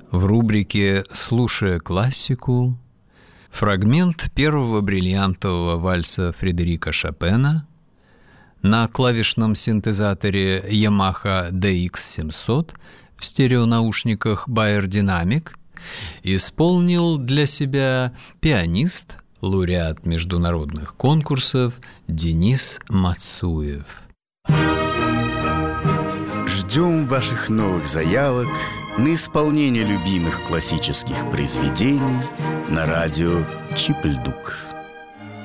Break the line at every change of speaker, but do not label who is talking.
В рубрике «Слушая классику» фрагмент первого бриллиантового вальса Фредерика Шопена на клавишном синтезаторе Yamaha DX700 в стереонаушниках Bayer Dynamic исполнил для себя пианист, лауреат международных конкурсов Денис Мацуев.
Ждем ваших новых заявок на исполнение любимых классических произведений на радио Чип-Ль-Дук.